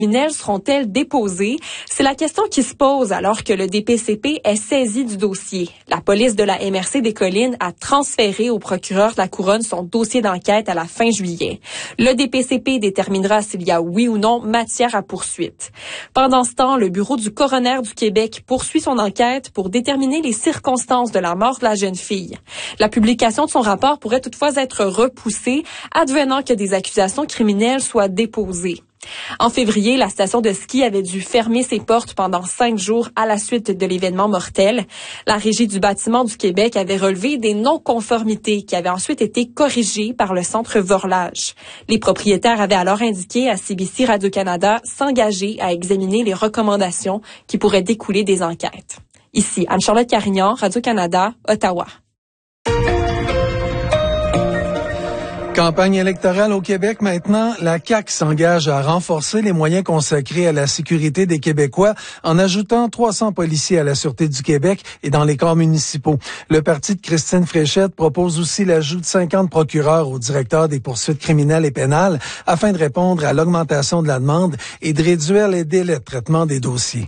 criminelles seront-elles déposées? C'est la question qui se pose alors que le DPCP est saisi du dossier. La police de la MRC des Collines a transféré au procureur de la Couronne son dossier d'enquête à la fin juillet. Le DPCP déterminera s'il y a oui ou non matière à poursuite. Pendant ce temps, le bureau du coroner du Québec poursuit son enquête pour déterminer les circonstances de la mort de la jeune fille. La publication de son rapport pourrait toutefois être repoussée, advenant que des accusations criminelles soient déposées. En février, la station de ski avait dû fermer ses portes pendant 5 jours à la suite de l'événement mortel. La Régie du bâtiment du Québec avait relevé des non-conformités qui avaient ensuite été corrigées par le Centre Vorlage. Les propriétaires avaient alors indiqué à CBC Radio-Canada s'engager à examiner les recommandations qui pourraient découler des enquêtes. Ici, Anne-Charlotte Carignan, Radio-Canada, Ottawa. Campagne électorale au Québec maintenant. La CAQ s'engage à renforcer les moyens consacrés à la sécurité des Québécois en ajoutant 300 policiers à la Sûreté du Québec et dans les corps municipaux. Le parti de Christine Fréchette propose aussi l'ajout de 50 procureurs au directeur des poursuites criminelles et pénales afin de répondre à l'augmentation de la demande et de réduire les délais de traitement des dossiers.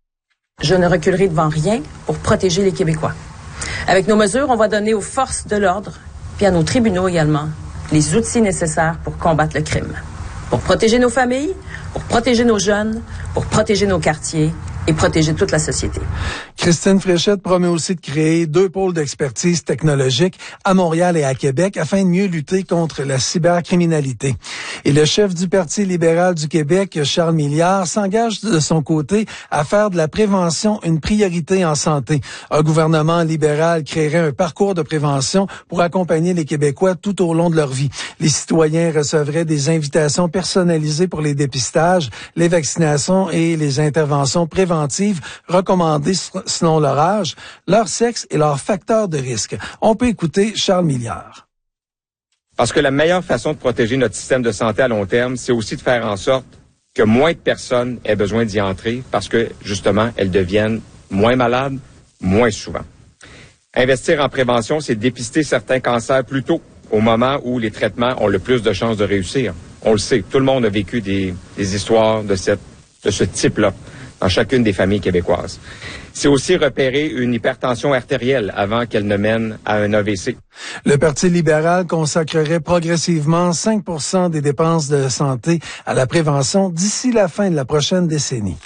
Je ne reculerai devant rien pour protéger les Québécois. Avec nos mesures, on va donner aux forces de l'ordre, puis à nos tribunaux également, les outils nécessaires pour combattre le crime. Pour protéger nos familles, pour protéger nos jeunes, pour protéger nos quartiers et protéger toute la société. Christine Fréchette promet aussi de créer 2 pôles d'expertise technologique à Montréal et à Québec afin de mieux lutter contre la cybercriminalité. Et le chef du Parti libéral du Québec, Charles Milliard, s'engage de son côté à faire de la prévention une priorité en santé. Un gouvernement libéral créerait un parcours de prévention pour accompagner les Québécois tout au long de leur vie. Les citoyens recevraient des invitations personnalisées pour les dépistages, les vaccinations et les interventions préventives recommandées selon leur âge, leur sexe et leurs facteurs de risque. On peut écouter Charles Milliard. Parce que la meilleure façon de protéger notre système de santé à long terme, c'est aussi de faire en sorte que moins de personnes aient besoin d'y entrer parce que, justement, elles deviennent moins malades, moins souvent. Investir en prévention, c'est dépister certains cancers plus tôt, au moment où les traitements ont le plus de chances de réussir. On le sait, tout le monde a vécu des histoires de ce type-là dans chacune des familles québécoises. C'est aussi repérer une hypertension artérielle avant qu'elle ne mène à un AVC. Le Parti libéral consacrerait progressivement 5% des dépenses de santé à la prévention d'ici la fin de la prochaine décennie.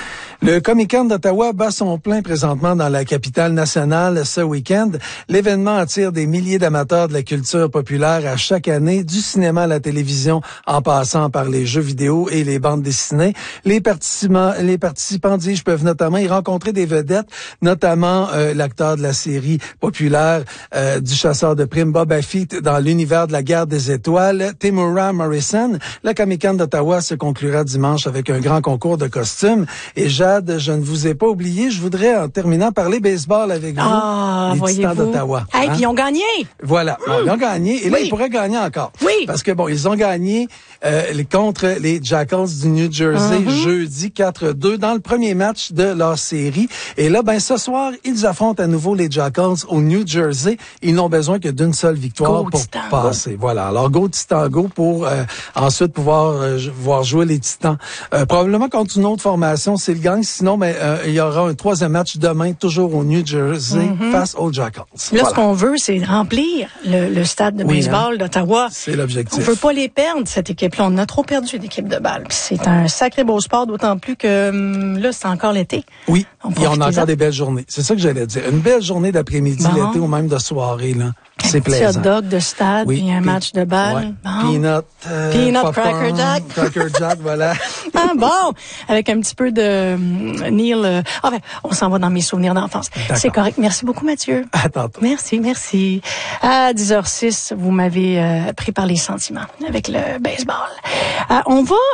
Le Comic-Con d'Ottawa bat son plein présentement dans la capitale nationale ce week-end. L'événement attire des milliers d'amateurs de la culture populaire à chaque année, du cinéma à la télévision, en passant par les jeux vidéo et les bandes dessinées. Les participants, peuvent notamment y rencontrer des vedettes, notamment l'acteur de la série populaire du chasseur de primes Boba Fett dans l'univers de la guerre des étoiles, Temuera Morrison. Le Comic-Con d'Ottawa se conclura dimanche avec un grand concours de costumes. Et je ne vous ai pas oublié. Je voudrais, en terminant, parler baseball avec vous. Les Titans d'Ottawa. Hey, puis ils ont gagné. Voilà. Ils ont gagné. Et là, ils pourraient gagner encore. Oui. Parce que, ils ont gagné contre les Jackals du New Jersey jeudi 4-2 dans le premier match de leur série. Et là, ce soir, ils affrontent à nouveau les Jackals au New Jersey. Ils n'ont besoin que d'une seule victoire pour passer. Voilà. Alors, go Titan, go pour ensuite pouvoir voir jouer les Titans. Probablement contre une autre formation, c'est le gang. Sinon, il y aura un 3e match demain, toujours au New Jersey, face aux Jackals. Là, ce qu'on veut, c'est remplir le stade de baseball d'Ottawa. C'est l'objectif. On veut pas les perdre, cette équipe-là. On a trop perdu d'équipe de balle. Puis c'est un sacré beau sport, d'autant plus que là, c'est encore l'été. Oui, et on a encore des belles journées. C'est ça que j'allais dire. Une belle journée d'après-midi, l'été ou même de soirée, là. C'est plaisant. Un petit hot dog de stade, puis un match de balle. Ouais. Peanut Cracker Jack. Cracker Jack, voilà. Avec un petit peu de Neil. On s'en va dans mes souvenirs d'enfance. D'accord. C'est correct. Merci beaucoup, Mathieu. À tantôt. Merci. À 10h06, vous m'avez pris par les sentiments avec le baseball. On va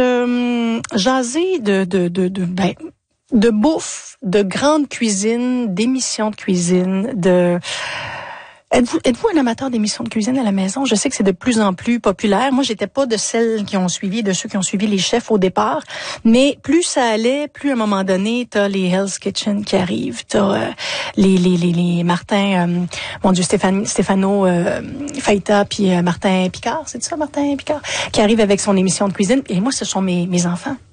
se jaser de bouffe, de grande cuisine, d'émissions de cuisine, Êtes-vous un amateur d'émissions de cuisine à la maison? Je sais que c'est de plus en plus populaire. Moi, j'étais pas de ceux qui ont suivi les chefs au départ. Mais plus ça allait, plus à un moment donné, t'as les Hell's Kitchen qui arrivent. T'as les Martin, Stéphano Faïta puis Martin Picard. C'est ça, Martin Picard? Qui arrive avec son émission de cuisine. Et moi, ce sont mes enfants.